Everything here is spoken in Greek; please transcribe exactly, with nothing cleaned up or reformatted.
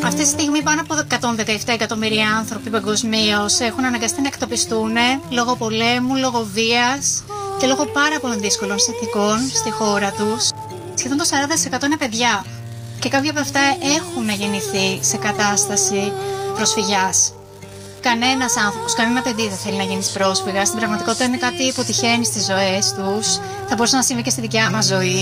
Αυτή τη στιγμή πάνω από εκατόν δεκαεπτά εκατομμύρια άνθρωποι παγκοσμίως έχουν αναγκαστεί να εκτοπιστούν λόγω πολέμου, λόγω βίας και λόγω πάρα πολλών δύσκολων συνθηκών στη χώρα τους. Σχεδόν το σαράντα τοις εκατό είναι παιδιά και κάποια από αυτά έχουν γεννηθεί σε κατάσταση προσφυγιάς. Κανένας άνθρωπος, κανένα παιδί δεν θέλει να γίνει πρόσφυγα. Στην πραγματικότητα είναι κάτι που τυχαίνει στις ζωές τους. Θα μπορούσε να συμβεί και στη δικιά μας ζωή.